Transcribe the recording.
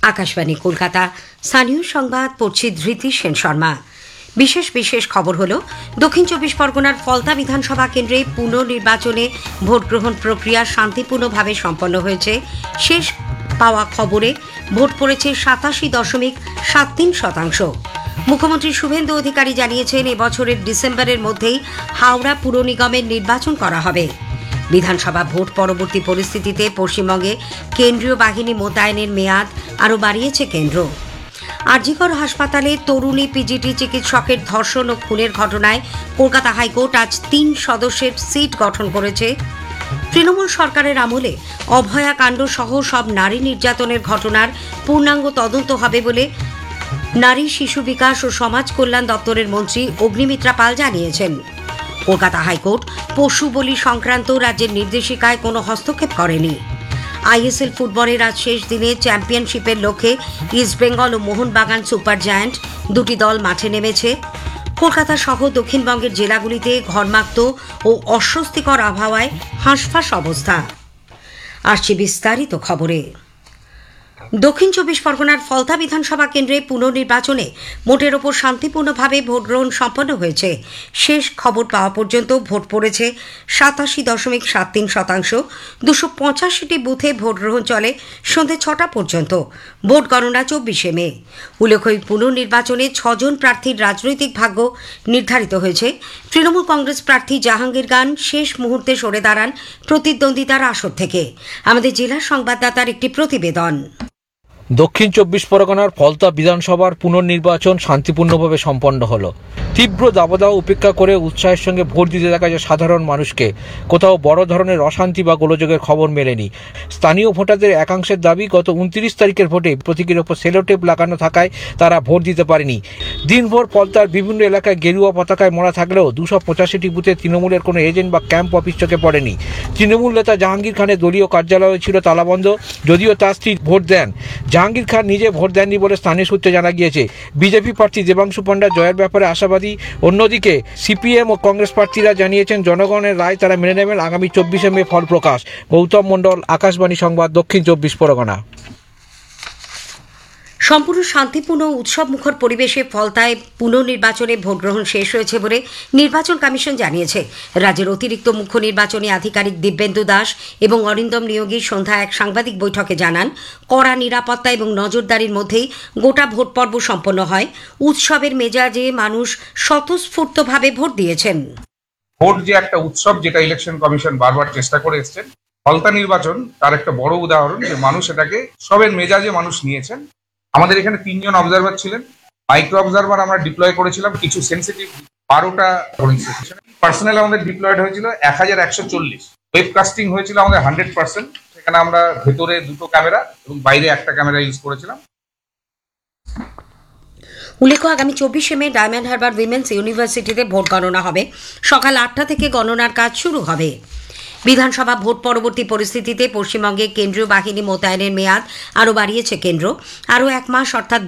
আকাশবাণী কলকাতা। স্থানীয় সংবাদ পড়ছি ধৃতি সেন শর্মা। বিশেষ খবর হল, দক্ষিণ চব্বিশ পরগনার ফলতা বিধানসভা কেন্দ্রে পুনর্নির্বাচনে ভোট গ্রহণ প্রক্রিয়া শান্তিপূর্ণভাবে সম্পন্ন হয়েছে। শেষ পাওয়া খবরে ভোট পড়েছে 87.73%। মুখ্যমন্ত্রী শুভেন্দু অধিকারী জানিয়েছেন, এবছরের ডিসেম্বরের মধ্যেই হাওড়া পুর নিগমের নির্বাচন করা হবে। বিধানসভা ভোট পরবর্তী পরিস্থিতিতে পশ্চিমবঙ্গে কেন্দ্রীয় বাহিনী মোতায়েনের মেয়াদ আরও বাড়িয়েছে কেন্দ্র। আরজিকর হাসপাতালে তরুণী পিজিটি চিকিৎসকের ধর্ষণ ও খুনের ঘটনায় কলকাতা হাইকোর্ট আজ 3 সদস্যের সিট গঠন করেছে। তৃণমূল সরকারের আমলে অভয়াকাণ্ড সহ সব নারী নির্যাতনের ঘটনার পূর্ণাঙ্গ তদন্ত হবে বলে নারী শিশু বিকাশ ও সমাজ কল্যাণ দপ্তরের মন্ত্রী অগ্নিমিত্রা পাল জানিয়েছেন। কলকাতা হাইকোর্ট পশু বলি সংক্রান্ত রাজ্যের নির্দেশিকায় কোনো হস্তক্ষেপ করেনি। আইএসএল ফুটবলের আজ শেষ দিনে চ্যাম্পিয়নশিপের লক্ষ্যে ইস্টবেঙ্গল ও মোহনবাগান সুপার জায়ান্ট দুটি দল মাঠে নেমেছে। কলকাতা সহ দক্ষিণবঙ্গের জেলাগুলিতে ঘর্মাক্ত ও অস্বস্তিকর আবহাওয়ায় হাঁসফাঁস অবস্থা। আসছে বিস্তারিত খবরে। দক্ষিণ চব্বিশ পরগনার ফলতা বিধানসভা কেন্দ্রে পুনর্নির্বাচনে মোটের ওপর শান্তিপূর্ণভাবে ভোট গ্রহণ সম্পন্ন হয়েছে। শেষ খবর পাওয়া পর্যন্ত ভোট পড়েছে 87.73%। 285টি বুথে ভোট গ্রহণ চলে সন্ধ্যে 6টা পর্যন্ত। ভোট গণনা 24শে মে। উল্লেখ্য, পুনর্নির্বাচনে 6 জন প্রার্থীর রাজনৈতিক ভাগ্য নির্ধারিত হয়েছে। তৃণমূল কংগ্রেস প্রার্থী জাহাঙ্গীর খান শেষ মুহূর্তে সরে দাঁড়ান প্রতিদ্বন্দ্বিতার আসর থেকে। আমাদের জেলার সংবাদদাতার একটি প্রতিবেদন। দক্ষিণ চব্বিশ পরগনার ফলতা বিধানসভার পুনর্নির্বাচন শান্তিপূর্ণভাবে সম্পন্ন হলো। তীব্র দাবদাহ উপেক্ষা করে উৎসাহের সঙ্গে ভোট দিতে দেখা যায় সাধারণ মানুষকে। কোথাও বড় ধরনের অশান্তি বা গোলযোগের খবর মেলেনি। স্থানীয় ভোটারদের একাংশের দাবি, গত 29 তারিখের ভোটে প্রতীকের ওপর সেলোটেপ লাগানো থাকায় তারা ভোট দিতে পারেনি। দিনভর ফলতার বিভিন্ন এলাকায় গেরুয়া পতাকায় মোড়া থাকলেও 285টি বুথে তৃণমূলের কোনো এজেন্ট বা ক্যাম্প অফিস চোখে পড়েনি। তৃণমূল নেতা জাহাঙ্গীর খানের দলীয় কার্যালয় ছিল তালাবন্ধ, যদিও তার স্ত্রী ভোট দেন। জাহাঙ্গীর খান নিজে ভোট দেননি বলে স্থানীয় সূত্রে জানা গিয়েছে। বিজেপি প্রার্থী দেবাংশু পাণ্ডা জয়ের ব্যাপারে আশাবাদী। অন্যদিকে সিপিএম ও কংগ্রেস প্রার্থীরা জানিয়েছেন, জনগণের রায় তারা মেনে নেবেন। আগামী 24শে মে ফল প্রকাশ। গৌতম মণ্ডল, আকাশবাণী সংবাদ, দক্ষিণ চব্বিশ পরগনা। সম্পূর্ণ শান্তিপূর্ণ উৎসবমুখর পরিবেশে ফলতায় পুনর্নির্বাচনে ভোট গ্রহণ শেষ হয়েছে বলে নির্বাচন কমিশন জানিয়েছে। রাজ্যের অতিরিক্ত মুখ্য নির্বাচনী আধিকারিক দিব্যেন্দু দাস এবং অরিন্দম নিয়োগী সন্ধ্যায় এক সাংবাদিক বৈঠকে জানান, কড়া নিরাপত্তা এবং নজরদারির মধ্যেই গোটা ভোট পর্ব সম্পন্ন হয়। উৎসবের মেজাজে মানুষ স্বতঃস্ফূর্তভাবে ভোট দিয়েছেন। ভোট যে একটা উৎসব, যেটা ইলেকশন কমিশন বারবার চেষ্টা করে এসছেন, ফলতা নির্বাচন তার একটা বড় উদাহরণ যে মানুষ এটাকে সবের মেজাজে মানুষ নিয়েছেন। আমাদের এখানে 3 জন অবজারভার ছিলেন। মাইক্রো অবজারভার আমরা ডিপ্লয় করেছিলাম কিছু সেন্সিটিভ 12টা পার্সোনাল আমাদের ডিপ্লয়েড হয়েছিল 1140। ওয়েবকাস্টিং হয়েছিল আমাদের 100%। সেখানে আমরা ভেতরে 2টো ক্যামেরা এবং বাইরে একটা ক্যামেরা ইউজ করেছিলাম। উল্লেখ্য, আগামী 24শে মে ডায়মন্ড হারবার উইমেন্স ইউনিভার্সিটিতে ভোট গণনা হবে। সকাল 8টা থেকে গণনার কাজ শুরু হবে। বিধানসভা ভোট পরবর্তী পরিস্থিতিতে পশ্চিমবঙ্গে কেন্দ্রীয় বাহিনী মোতায়েনের মেয়াদ আরও বাড়িয়েছে কেন্দ্র। আরও 1 মাস অর্থাৎ